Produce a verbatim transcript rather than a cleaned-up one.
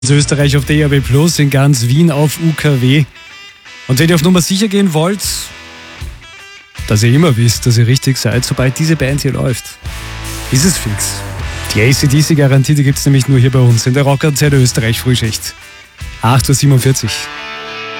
Österreich auf D A B Plus, in ganz Wien auf U K W. Und wenn ihr auf Nummer sicher gehen wollt, dass ihr immer wisst, dass ihr richtig seid, sobald diese Band hier läuft, ist es fix. Die A C D C-Garantie, die gibt es nämlich nur hier bei uns in der Rock'n'Zelle Österreich Frühschicht. acht Uhr siebenundvierzig.